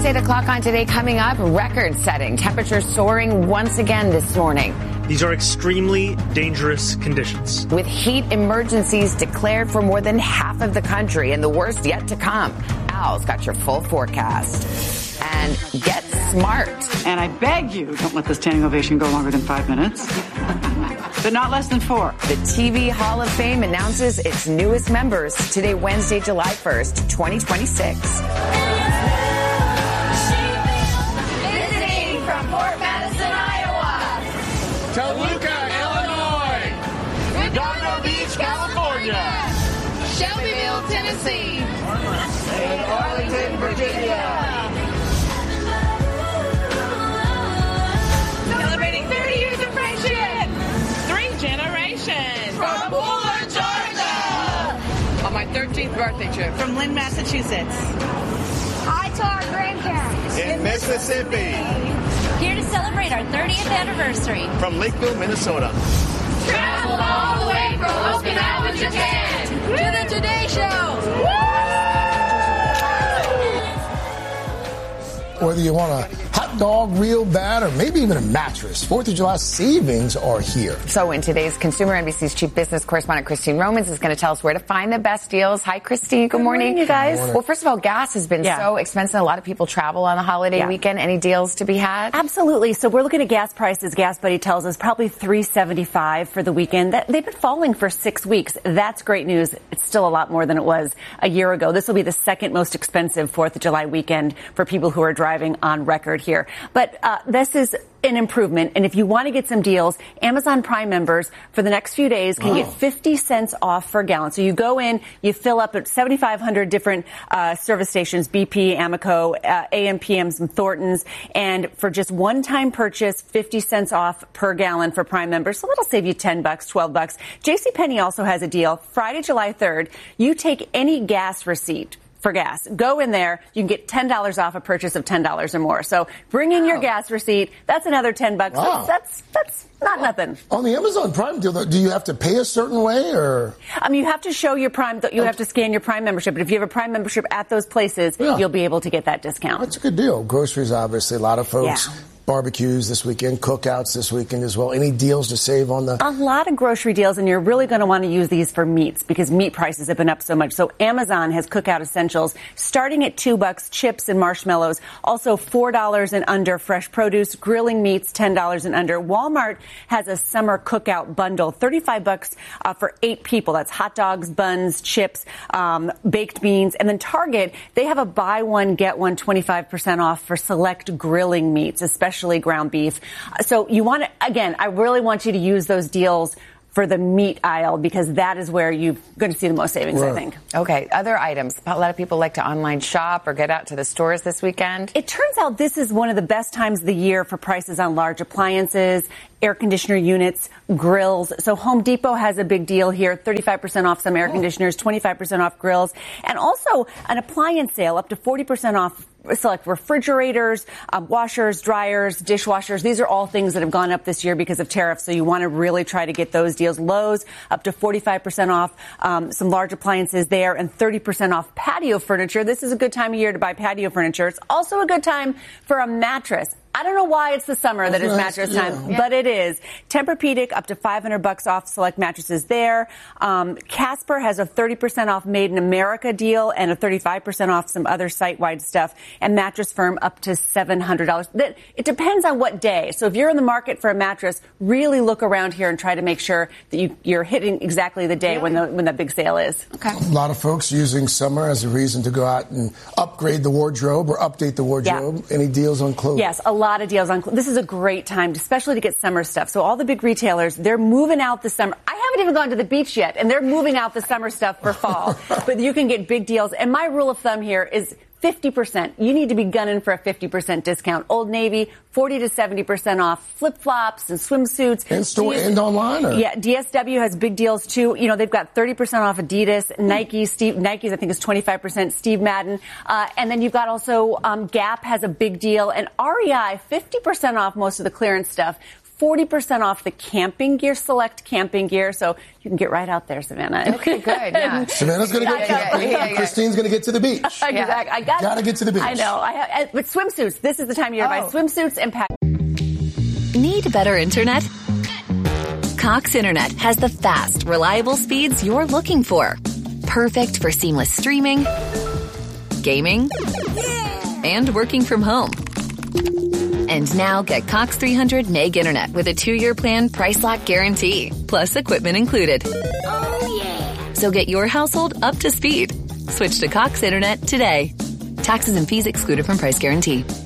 News 8 o'clock on Today coming up. Record-setting temperatures soaring once again this morning. These are extremely dangerous conditions. With heat emergencies declared for more than half of the country and the worst yet to come. Al's got your full forecast. And get smart. And I beg you, don't let the standing ovation go longer than 5 minutes. But not less than 4. The TV Hall of Fame announces its newest members today, Wednesday, July 1st, 2026. Visiting from Fort Madison, Iowa. Toluca, Illinois. Redondo Beach, California. Shelbyville, Tennessee. And Arlington, Virginia. Celebrating 30 years of friendship. 3 generations. From Pooler, Georgia. On my 13th birthday trip. From Lynn, Massachusetts. Hi to our grandparents. In Mississippi. Here to celebrate our 30th anniversary. From Lakeville, Minnesota. Traveled all the way from Okinawa, Japan. To the Today Show. Whether you want a hot dog real bad or maybe even a mattress, 4th of July savings are here. So in today's Consumer, NBC's chief business correspondent Christine Romans is going to tell us where to find the best deals. Hi, Christine. Good morning, you guys. Well, first of all, gas has been so expensive. A lot of people travel on the holiday weekend. Any deals to be had? Absolutely. So we're looking at gas prices. Gas Buddy tells us probably $3.75 for the weekend. They've been falling for 6 weeks. That's great news. It's still a lot more than it was a year ago. This will be the second most expensive 4th of July weekend for people who are driving on record here. But this is an improvement. And if you want to get some deals, Amazon Prime members for the next few days can get 50 cents off per gallon. So you go in, you fill up at 7,500 different service stations, BP, Amoco, AM, PMs, and Thorntons. And for just one-time purchase, 50 cents off per gallon for Prime members. So that'll save you $10, $12. JCPenney also has a deal. Friday, July 3rd, you take any gas receipt for gas. Go in there. You can get $10 off a purchase of $10 or more. So bring in your gas receipt. That's another $10. Wow. That's not nothing. On the Amazon Prime deal, though, do you have to pay a certain way or? You have to show your Prime. You have to scan your Prime membership. But if you have a Prime membership at those places, you'll be able to get that discount. That's a good deal. Groceries, obviously. A lot of folks. Yeah. Barbecues this weekend, cookouts this weekend as well. Any deals to save on the? A lot of grocery deals, and you're really going to want to use these for meats because meat prices have been up so much. So Amazon has cookout essentials starting at $2, chips and marshmallows. Also $4 and under fresh produce, grilling meats, $10 and under. Walmart has a summer cookout bundle, $35 for 8 people. That's hot dogs, buns, chips, baked beans. And then Target, they have a buy one, get one 25% off for select grilling meats, especially ground beef. So you want to, again, I really want you to use those deals for the meat aisle because that is where you're going to see the most savings, I think. Okay, other items. A lot of people like to online shop or get out to the stores this weekend. It turns out this is one of the best times of the year for prices on large appliances, air conditioner units, grills. So Home Depot has a big deal here, 35% off some air conditioners, 25% off grills, and also an appliance sale up to 40% off select refrigerators, washers, dryers, dishwashers. These are all things that have gone up this year because of tariffs. So you want to really try to get those deals. Lowe's up to 45% off some large appliances there and 30% off patio furniture. This is a good time of year to buy patio furniture. It's also a good time for a mattress. I don't know why it's the summer that is mattress time, but it is. Tempur-Pedic up to $500 off select mattresses there. Casper has a 30% off Made in America deal and a 35% off some other site-wide stuff. And Mattress Firm up to $700. It depends on what day. So if you're in the market for a mattress, really look around here and try to make sure that you're hitting exactly the day when the big sale is. Okay. A lot of folks using summer as a reason to go out and upgrade the wardrobe or update the wardrobe. Yeah. Any deals on clothes? Yes, a lot of deals on clothes. This is a great time, especially to get summer stuff. So all the big retailers, they're moving out the summer. I haven't even gone to the beach yet, and they're moving out the summer stuff for fall. But you can get big deals. And my rule of thumb here is 50%. You need to be gunning for a 50% discount. Old Navy, 40 to 70% off flip-flops and swimsuits. In store and online? Or? Yeah, DSW has big deals too. You know, they've got 30% off Adidas, Nike, Nike's I think is 25%, Steve Madden. And then you've got also Gap has a big deal, and REI, 50% off most of the clearance stuff. 40% off the camping gear, select camping gear. So you can get right out there, Savannah. Okay, good. Yeah. Savannah's going to go camping. Yeah. Christine's going to get to the beach. Exactly. I got to get to the beach. I know. But swimsuits. This is the time of year to buy swimsuits and packs. Need better internet? Cox Internet has the fast, reliable speeds you're looking for. Perfect for seamless streaming, gaming, and working from home. And now get Cox 300 meg internet with a 2-year plan, price lock guarantee, plus equipment included. Oh, yeah. So get your household up to speed. Switch to Cox Internet today. Taxes and fees excluded from price guarantee.